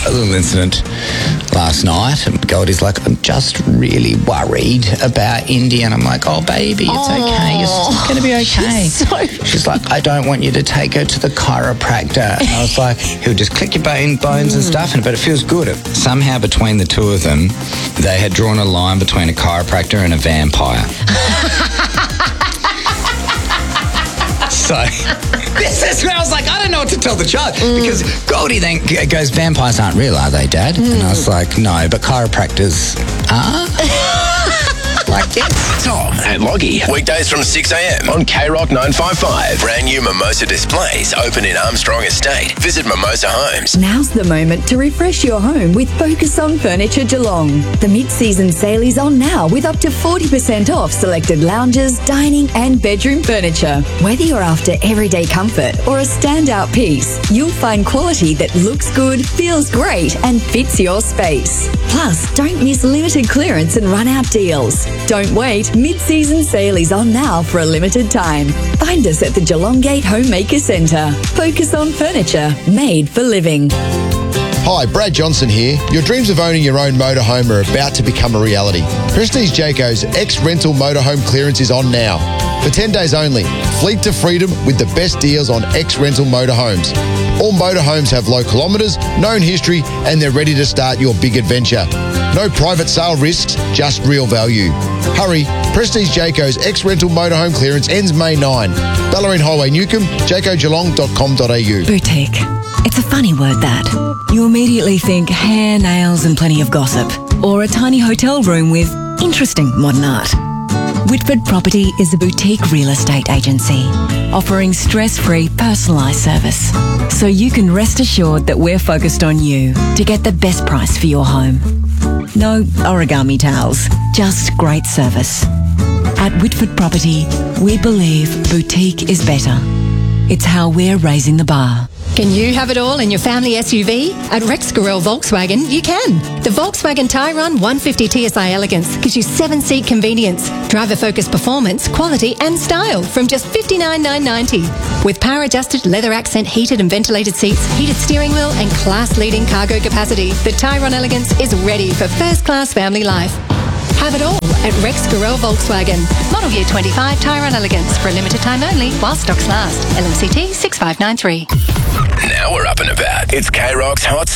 a little incident last night, and Goldie's like, I'm just really worried about Indy, and I'm like, oh baby, it's okay, it's going to be okay. She's like, I don't want you to take her to the chiropractor. And I was like, he'll just click your bones and stuff, but it feels good. Somehow between the two of them, they had drawn a line between a chiropractor and a vampire. So this is where I was like, I don't know what to tell the child, because Goldie then goes, vampires aren't real, are they, Dad? And I was like, no, but chiropractors are. Like, yes. Tom and Loggy, weekdays from 6 a.m. on K-Rock 955. Brand new Mimosa displays open in Armstrong Estate. Visit Mimosa Homes. Now's the moment to refresh your home with Focus on Furniture Geelong. The mid-season sale is on now with up to 40% off selected lounges, dining and bedroom furniture. Whether you're after everyday comfort or a standout piece, you'll find quality that looks good, feels great and fits your space. Plus, don't miss limited clearance and run-out deals. Don't wait, mid-season sale is on now for a limited time. Find us at the Geelong Gate Homemaker Centre. Focus on furniture, made for living. Hi, Brad Johnson here. Your dreams of owning your own motorhome are about to become a reality. Prestige Jayco's ex-rental motorhome clearance is on now. For 10 days only, fleet to freedom with the best deals on ex-rental motorhomes. All motorhomes have low kilometres, known history, and they're ready to start your big adventure. No private sale risks, just real value. Hurry, Prestige Jayco's ex-rental motorhome clearance ends May 9. Bellarine Highway, Newcomb, jaycogeelong.com.au. Boutique. It's a funny word, that. You immediately think hair, nails and plenty of gossip. Or a tiny hotel room with interesting modern art. Whitford Property is a boutique real estate agency offering stress-free personalised service. So you can rest assured that we're focused on you to get the best price for your home. No origami towels, just great service. At Whitford Property, we believe boutique is better. It's how we're raising the bar. Can you have it all in your family SUV? At Rex Gorel Volkswagen, you can. The Volkswagen Tyrone 150 TSI Elegance gives you 7-seat convenience, driver-focused performance, quality and style from just $59,990. With power-adjusted leather accent heated and ventilated seats, heated steering wheel and class-leading cargo capacity, the Tyrone Elegance is ready for first-class family life. Have it all at Rex Gorel Volkswagen. Model year 25 Tyrone Elegance for a limited time only while stocks last. LMCT 6593. Now we're up and about. It's K-Rock's Hot